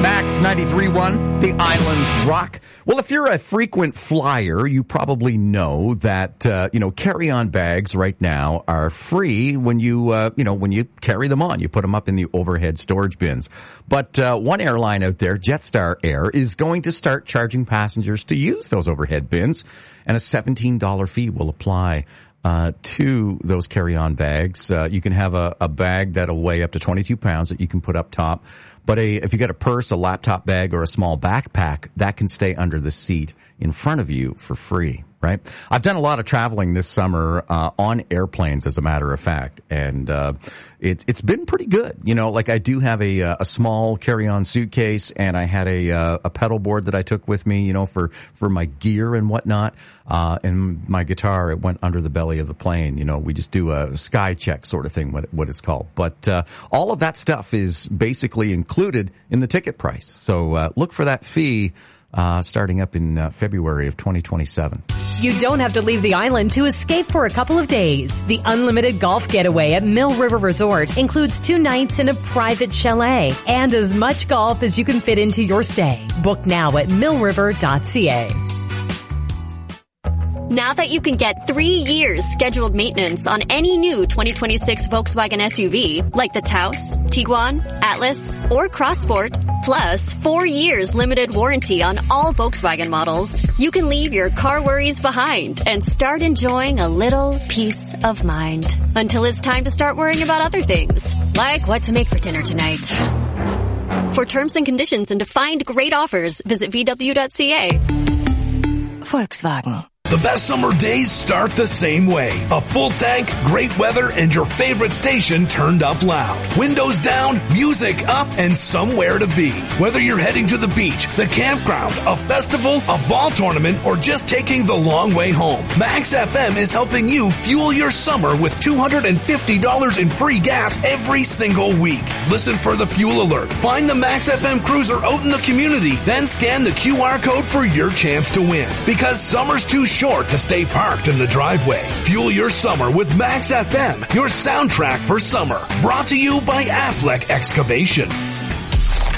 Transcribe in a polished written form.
Max 93.1, The Islands Rock. Well, if you're a frequent flyer, you probably know that, carry-on bags right now are free when you carry them on. You put them up in the overhead storage bins. But one airline out there, Jetstar Air, is going to start charging passengers to use those overhead bins, and a $17 fee will apply to those carry-on bags. You can have a bag that'll weigh up to 22 pounds that you can put up top. But if you got a purse, a laptop bag, or a small backpack, that can stay under the seat in front of you for free, right? I've done a lot of traveling this summer on airplanes, as a matter of fact, and it's been pretty good. Like I do have a small carry-on suitcase, and I had a pedal board that I took with me, for my gear and whatnot. And my guitar, it went under the belly of the plane. We just do a sky check sort of thing, what it's called. But all of that stuff is basically included in the ticket price. So look for that fee starting up in February of 2027. You don't have to leave the island to escape for a couple of days. The unlimited golf getaway at Mill River Resort includes 2 nights in a private chalet and as much golf as you can fit into your stay. Book now at millriver.ca. Now that you can get 3 years scheduled maintenance on any new 2026 Volkswagen SUV, like the Taos, Tiguan, Atlas, or Crossport, plus 4 years limited warranty on all Volkswagen models, you can leave your car worries behind and start enjoying a little peace of mind. Until it's time to start worrying about other things, like what to make for dinner tonight. For terms and conditions and to find great offers, visit VW.ca. Volkswagen. The best summer days start the same way. A full tank, great weather, and your favorite station turned up loud. Windows down, music up, and somewhere to be. Whether you're heading to the beach, the campground, a festival, a ball tournament, or just taking the long way home, Max FM is helping you fuel your summer with $250 in free gas every single week. Listen for the fuel alert. Find the Max FM cruiser out in the community, then scan the QR code for your chance to win. Because summer's too short to stay parked in the driveway. Fuel your summer with Max FM, your soundtrack for summer. Brought to you by Affleck Excavation.